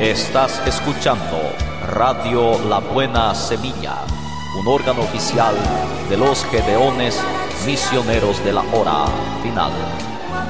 Estás escuchando Radio La Buena Semilla, un órgano oficial de los Gedeones Misioneros de la Hora Final.